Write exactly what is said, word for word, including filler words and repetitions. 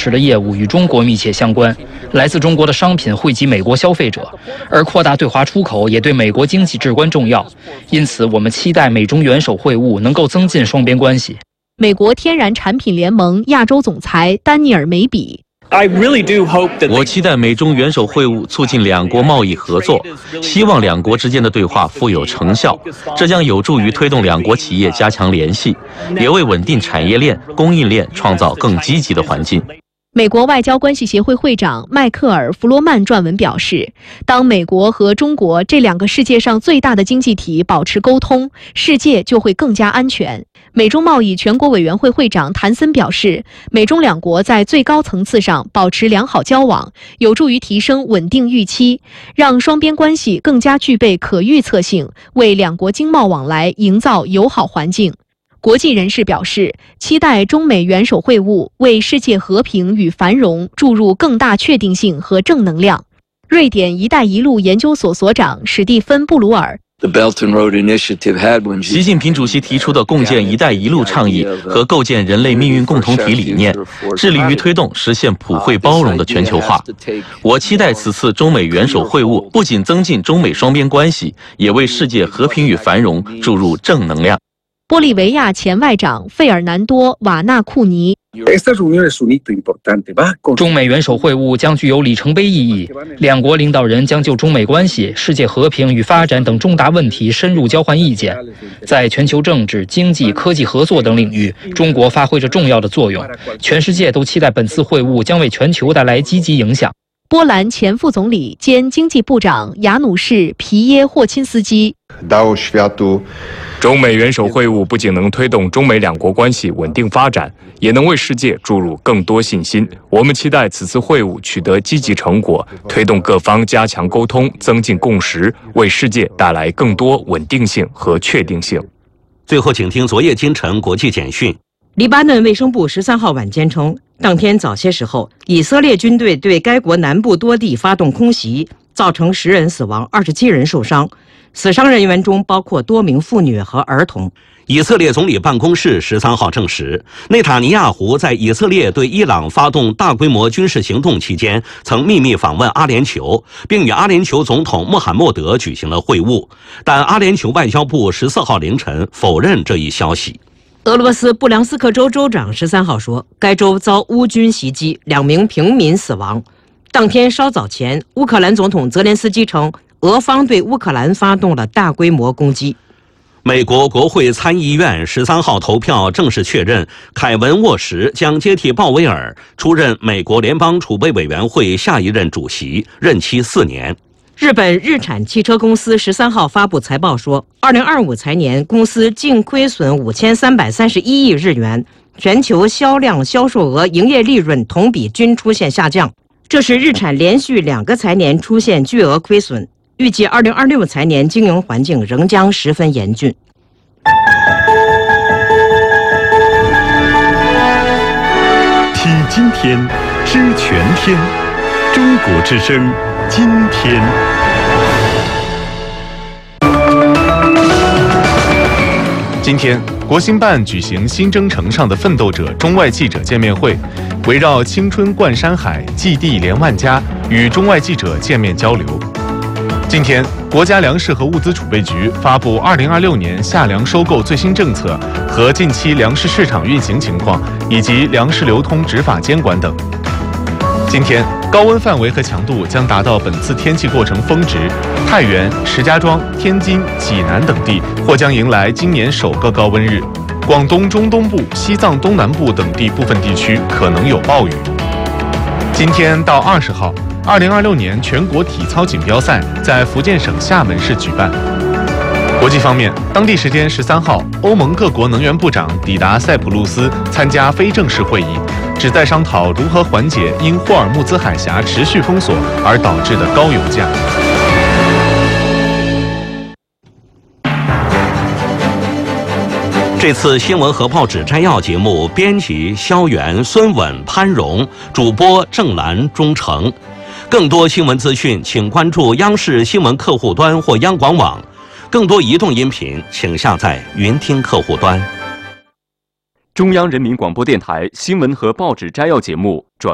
持的业务与中国密切相关，来自中国的商品惠及美国消费者，而扩大对华出口也对美国经济至关重要。因此，我们期待美中元首会晤能够增进双边关系。 美国天然产品联盟亚洲总裁丹尼尔·梅比。 我期待美中元首会晤促进两国贸易合作，希望两国之间的对话富有成效，这将有助于推动两国企业加强联系，也为稳定产业链、供应链创造更积极的环境。 美国外交关系协会会长迈克尔·弗罗曼撰文表示，当美国和中国这两个世界上最大的经济体保持沟通，世界就会更加安全。美中贸易全国委员会会长谭森表示，美中两国在最高层次上保持良好交往，有助于提升稳定预期，让双边关系更加具备可预测性，为两国经贸往来营造友好环境。国际人士表示，期待中美元首会晤为世界和平与繁荣注入更大确定性和正能量。瑞典“一带一路”研究所所长史蒂芬·布鲁尔。 习近平主席提出的共建“一带一路”倡议和构建人类命运共同体理念，致力于推动实现普惠包容的全球化。我期待此次中美元首会晤不仅增进中美双边关系，也为世界和平与繁荣注入正能量。 玻利维亚前外长费尔南多·瓦纳库尼。 中美元首会晤将具有里程碑意义，两国领导人将就中美关系、世界和平与发展等重大问题深入交换意见。在全球政治、经济、科技合作等领域，中国发挥着重要的作用。全世界都期待本次会晤将为全球带来积极影响。 波兰前副总理兼经济部长雅努士·皮耶霍钦斯基。 中美元首会晤不仅能推动中美两国关系稳定发展，也能为世界注入更多信心。我们期待此次会晤取得积极成果，推动各方加强沟通，增进共识，为世界带来更多稳定性和确定性。 最后，请听昨夜今晨国际简讯。 黎巴嫩卫生部十三号晚间称，当天早些时候，以色列军队对该国南部多地发动空袭，造成十人死亡，二十七人受伤。死伤人员中包括多名妇女和儿童。 以色列总理办公室十三号证实，内塔尼亚胡在以色列对伊朗发动大规模军事行动期间，曾秘密访问阿联酋，并与阿联酋总统穆罕默德举行了会晤。但阿联酋外交部十四号凌晨否认这一消息。 俄罗斯布良斯克州州长十三号说，该州遭乌军袭击，两名平民死亡。当天稍早前，乌克兰总统泽连斯基称，俄方对乌克兰发动了大规模攻击。 美国国会参议院十三号投票正式确认，凯文·沃什将接替鲍威尔出任美国联邦储备委员会下一任主席，任期四年。 日本日产汽车公司十三号发布财报说，二零二五财年公司净亏损五千三百三十一亿日元，全球销量、销售额、营业利润同比均出现下降，这是日产连续两个财年出现巨额亏损。预计二零二六财年经营环境仍将十分严峻。 听今天，知全天，中国之声，今天。今天，国新办举行新征程上的奋斗者中外记者见面会，围绕青春贯山海，蓟地连万家，与中外记者见面交流。今天，国家粮食和物资储备局发布二零二六年夏粮收购最新政策和近期粮食市场运行情况，以及粮食流通执法监管等。今天，高温范围和强度将达到本次天气过程峰值，太原、石家庄、天津、济南等地或将迎来今年首个高温日。广东中东部、西藏东南部等地部分地区可能有暴雨。今天到二十号，二零二六年全国体操锦标赛在福建省厦门市举办。国际方面，当地时间十三号，欧盟各国能源部长抵达塞浦路斯参加非正式会议，旨在商讨如何缓解因霍尔木兹海峡持续封锁而导致的高油价。 这次新闻和报纸摘要节目，编辑肖元、孙稳、潘荣，主播郑兰、钟诚。更多新闻资讯，请关注央视新闻客户端或央广网。更多移动音频，请下载云听客户端。 中央人民广播电台新闻和报纸摘要节目转